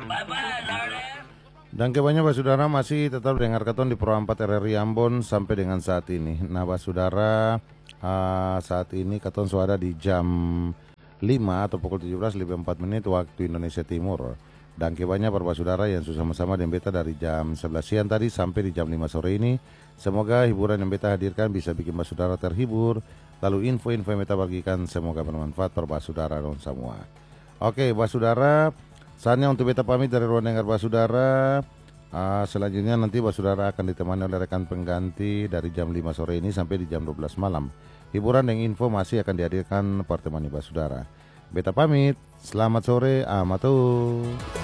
Dan kebanyakan Basudara masih tetap dengar keton di Pro 4 RRI Ambon sampai dengan saat ini. Nah Basudara, saat ini keton sudah di jam 5 atau pukul 17 lebih 4 menit waktu Indonesia Timur. Dan kebanyakan para Basudara yang sama-sama dengan beta dari jam 11 siang tadi sampai di jam 5 sore ini. Semoga hiburan yang beta hadirkan bisa bikin Basudara terhibur. Lalu info-info yang beta bagikan semoga bermanfaat para Basudara dan semua. Oke Basudara, saatnya untuk beta pamit dari ruang dengar Basudara. Selanjutnya nanti Basudara akan ditemani oleh rekan pengganti dari jam 5 sore ini sampai di jam 12 malam. Hiburan dan info masih akan dihadirkan pertemani Basudara. Beta pamit, selamat sore, amatuh.